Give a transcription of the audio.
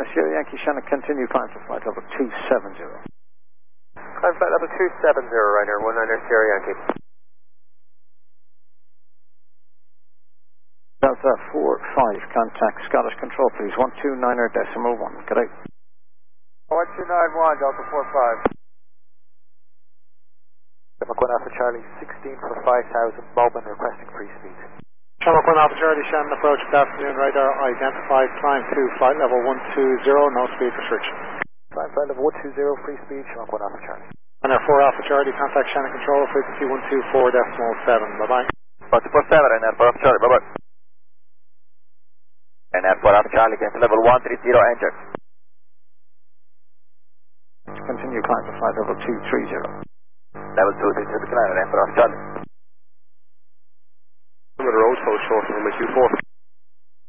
1 Sierra Yankee Shannon, continue climb to flight level 270. Climb flight level 270, Ryder, 19 Sierra Yankee. Delta 45, contact Scottish Control, please. 129.1. Good day. 1291, Delta 45. Shamrock 1 Alpha Charlie, 16 for 5,000, Melbourne, requesting free speed. Shamrock 1 Alpha Charlie, Shannon, approach, good afternoon, Radar, identified, climb to flight level 120, no speed restriction. Climb flight level 120, free speed, Shamrock 1 Alpha Charlie. And our 4 Alpha Charlie, contact Shannon Control, frequency 124.7, bye-bye. 124.7, and 4 Alpha Charlie, bye-bye. And 4 Alpha Charlie, get to level 130, enter. Continue climb to flight level 230. Level 230, climb, and 4 Alpha Charlie. I'm at the road post short from my Q4.